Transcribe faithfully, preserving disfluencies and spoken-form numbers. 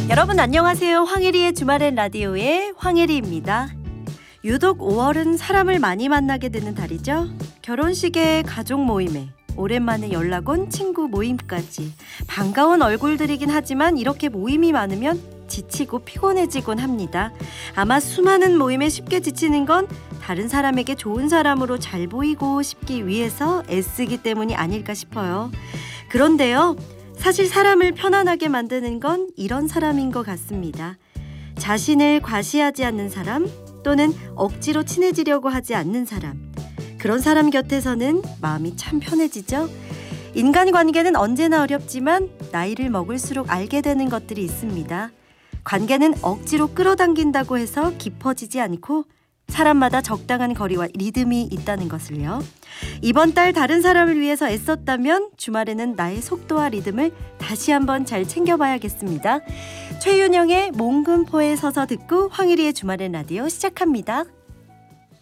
여러분 안녕하세요. 황혜리의 주말엔 라디오의 황혜리입니다. 유독 오월은 사람을 많이 만나게 되는 달이죠. 결혼식에 가족 모임에 오랜만에 연락 온 친구 모임까지 반가운 얼굴들이긴 하지만 이렇게 모임이 많으면 지치고 피곤해지곤 합니다. 아마 수많은 모임에 쉽게 지치는 건 다른 사람에게 좋은 사람으로 잘 보이고 싶기 위해서 애쓰기 때문이 아닐까 싶어요. 그런데요, 사실 사람을 편안하게 만드는 건 이런 사람인 것 같습니다. 자신을 과시하지 않는 사람, 또는 억지로 친해지려고 하지 않는 사람. 그런 사람 곁에서는 마음이 참 편해지죠. 인간관계는 언제나 어렵지만 나이를 먹을수록 알게 되는 것들이 있습니다. 관계는 억지로 끌어당긴다고 해서 깊어지지 않고 사람마다 적당한 거리와 리듬이 있다는 것을요. 이번 달 다른 사람을 위해서 애썼다면 주말에는 나의 속도와 리듬을 다시 한번 잘 챙겨봐야겠습니다. 최윤영의 몽금포에 서서 듣고 황희리의 주말엔 라디오 시작합니다.